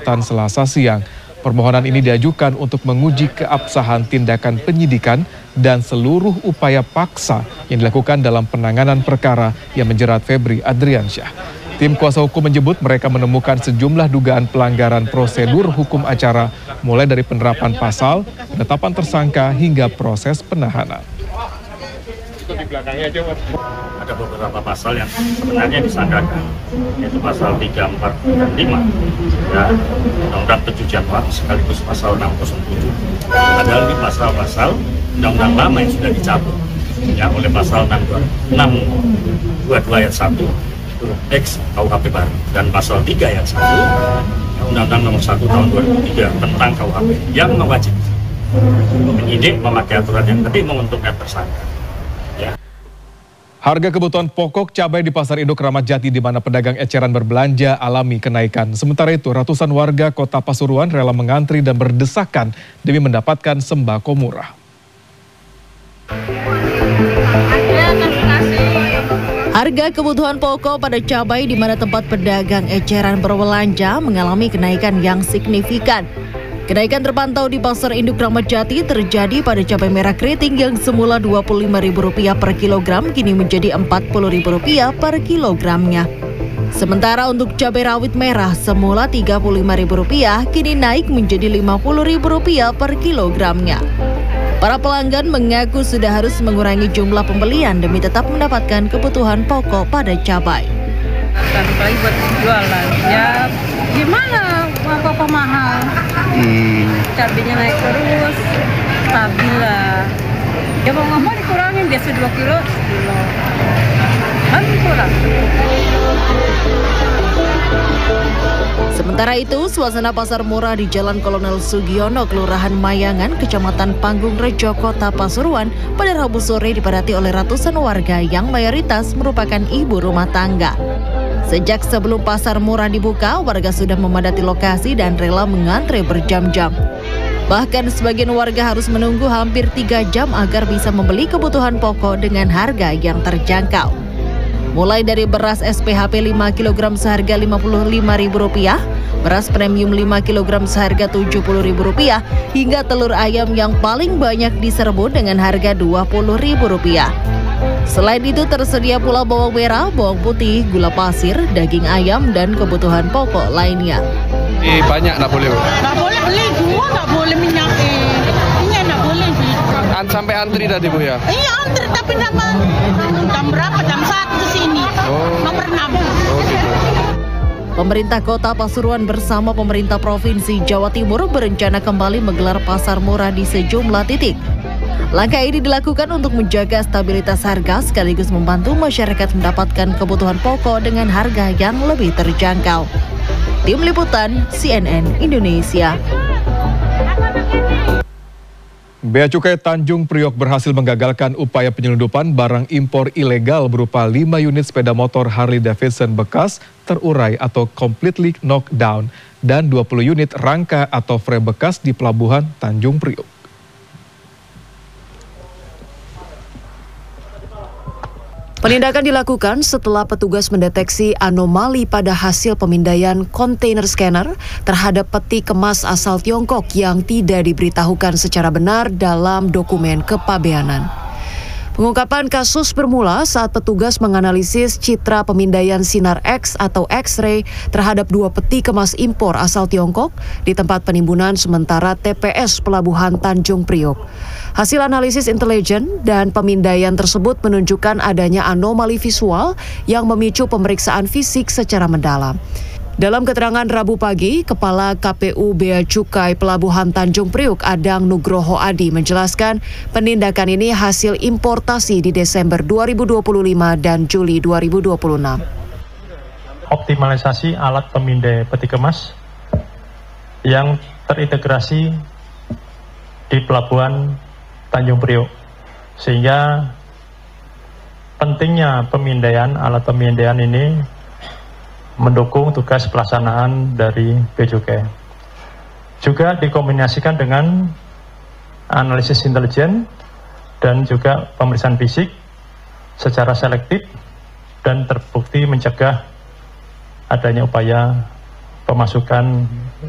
Selatan Selasa siang. Permohonan ini diajukan untuk menguji keabsahan tindakan penyidikan dan seluruh upaya paksa yang dilakukan dalam penanganan perkara yang menjerat Febri Adriansyah. Tim kuasa hukum menyebut mereka menemukan sejumlah dugaan pelanggaran prosedur hukum acara, mulai dari penerapan pasal, penetapan tersangka, hingga proses penahanan. Ada beberapa pasal yang sebenarnya disangkakan, yaitu pasal 3, 4, dan 5 ya, Undang-Undang Pencucian Uang sekaligus pasal 607. Padahal ini pasal-pasal undang-undang lama yang sudah dicabut ya oleh pasal 622 ayat 1 huruf X KUHP baru, dan pasal 3 ayat 1 Undang-Undang nomor 1 tahun 2003 tentang KUHP yang mewajibkan penyidik memakai aturan yang lebih menguntungkan tersangka. Harga kebutuhan pokok cabai di Pasar Induk Ramat Jati di mana pedagang eceran berbelanja alami kenaikan. Sementara itu, ratusan warga Kota Pasuruan rela mengantri dan berdesakan demi mendapatkan sembako murah. Harga kebutuhan pokok pada cabai di mana tempat pedagang eceran berbelanja mengalami kenaikan yang signifikan. Kenaikan terpantau di Pasar Induk Ramat Jati terjadi pada cabai merah keriting yang semula Rp25.000 per kilogram kini menjadi Rp40.000 per kilogramnya. Sementara untuk cabai rawit merah semula Rp35.000 kini naik menjadi Rp50.000 per kilogramnya. Para pelanggan mengaku sudah harus mengurangi jumlah pembelian demi tetap mendapatkan kebutuhan pokok pada cabai. Apalagi buat jualan, ya gimana apa-apa mahal. Cabainya naik terus, stabil lah. Ya mau nggak mau dikurangin, biasa 2 kilo, 1 kilo. Kan kurang. Sementara itu, suasana pasar murah di Jalan Kolonel Sugiono, Kelurahan Mayangan, Kecamatan Panggung Rejo, Kota Pasuruan, pada Rabu sore dipadati oleh ratusan warga yang mayoritas merupakan ibu rumah tangga. Sejak sebelum pasar murah dibuka, warga sudah memadati lokasi dan rela mengantre berjam-jam. Bahkan sebagian warga harus menunggu hampir 3 jam agar bisa membeli kebutuhan pokok dengan harga yang terjangkau. Mulai dari beras SPHP 5 kg seharga Rp55.000, beras premium 5 kg seharga Rp70.000, hingga telur ayam yang paling banyak diserbu dengan harga Rp20.000. Selain itu tersedia pula bawang merah, bawang putih, gula pasir, daging ayam, dan kebutuhan pokok lainnya. Banyak nggak boleh? Nggak boleh beli, gua nggak boleh minyak. Iya nggak boleh sih. Sampai antri tadi Bu ya? Iya antri, tapi jam berapa? Jam 1 sini. Nomor 6. Gitu. Pemerintah Kota Pasuruan bersama pemerintah Provinsi Jawa Timur berencana kembali menggelar pasar murah di sejumlah titik. Langkah ini dilakukan untuk menjaga stabilitas harga sekaligus membantu masyarakat mendapatkan kebutuhan pokok dengan harga yang lebih terjangkau. Tim Liputan CNN Indonesia. Bea Cukai Tanjung Priok berhasil menggagalkan upaya penyelundupan barang impor ilegal berupa 5 unit sepeda motor Harley Davidson bekas terurai atau completely knocked down dan 20 unit rangka atau frame bekas di Pelabuhan Tanjung Priok. Penindakan dilakukan setelah petugas mendeteksi anomali pada hasil pemindaian kontainer scanner terhadap peti kemas asal Tiongkok yang tidak diberitahukan secara benar dalam dokumen kepabeanan. Pengungkapan kasus bermula saat petugas menganalisis citra pemindaian sinar X atau X-ray terhadap 2 peti kemas impor asal Tiongkok di tempat penimbunan sementara TPS Pelabuhan Tanjung Priok. Hasil analisis intelijen dan pemindaian tersebut menunjukkan adanya anomali visual yang memicu pemeriksaan fisik secara mendalam. Dalam keterangan Rabu pagi, Kepala KPU Bea Cukai Pelabuhan Tanjung Priok Adang Nugroho Adi menjelaskan penindakan ini hasil importasi di Desember 2025 dan Juli 2026. Optimalisasi alat pemindai peti kemas yang terintegrasi di Pelabuhan Tanjung Priok, sehingga pentingnya pemindaian alat pemindaian ini mendukung tugas pelaksanaan dari Bea Cukai. Juga dikombinasikan dengan analisis intelijen dan juga pemeriksaan fisik secara selektif dan terbukti mencegah adanya upaya pemasukan